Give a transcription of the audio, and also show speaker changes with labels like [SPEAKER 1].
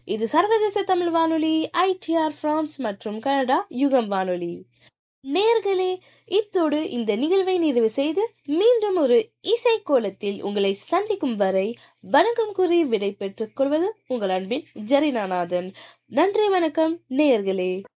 [SPEAKER 1] இது சர்வதேச தமிழ் வானொலி ITR பிரான்ஸ் மற்றும் கனடா யுகம் வானொலி. நேயர்களே, இத்தோடு இந்த நிகழ்வை நிறைவு செய்து மீண்டும் ஒரு இசைக்கோலத்தில் உங்களை சந்திக்கும் வரை வணக்கம் கூறி விடை பெற்றுக் கொள்வது உங்கள் அன்பின் ஜெரினாநாதன். நன்றி, வணக்கம் நேயர்களே.